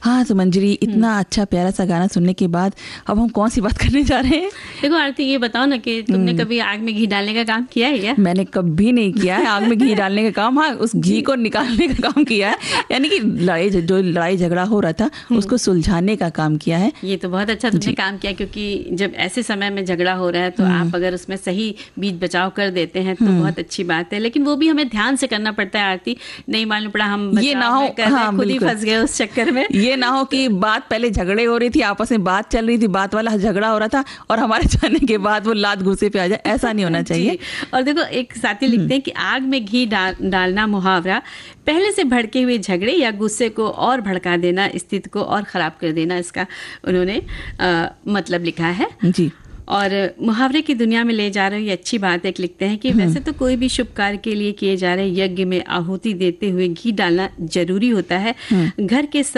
हाँ तो मंजरी, इतना अच्छा प्यारा सा गाना सुनने के बाद अब हम कौन सी बात करने जा रहे हैं? देखो आरती, ये बताओ ना कि तुमने कभी आग में घी डालने का काम किया है क्या? मैंने कभी नहीं किया है आग में घी डालने का काम। हाँ, उस घी को निकालने का काम किया है, यानी कि लड़ाई झगड़ा हो रहा था उसको सुलझाने का काम किया है। ये तो बहुत अच्छा तुमने काम किया, क्योंकि जब ऐसे समय में झगड़ा हो रहा है तो आप अगर उसमें सही बीच बचाव कर देते हैं तो बहुत अच्छी बात है। लेकिन वो भी हमें ध्यान से करना पड़ता है आरती, नहीं मालूम पड़ा हम ये ना हो, हाँ, खुद ही फंस गए उस चक्कर में। ये ना हो कि बात पहले झगड़े हो रही थी, आपस में बात चल रही थी, बात वाला झगड़ा हो रहा था और हमारे जाने के बाद वो लात घुसे पे आ जाए, ऐसा नहीं होना चाहिए। और देखो एक साथी लिखते हैं कि आग में घी डालना मुहावरा पहले से भड़के हुए झगड़े या गुस्से को और भड़का देना, स्थिति को और खराब कर देना, इसका उन्होंने मतलब लिखा है जी। और मुहावरे की दुनिया में ले जा रहे हो, ये अच्छी बात है। एक लिखते हैं कि वैसे तो कोई भी शुभ कार्य के लिए किए जा रहे यज्ञ में आहुति देते हुए घी डालना जरूरी होता है। घर के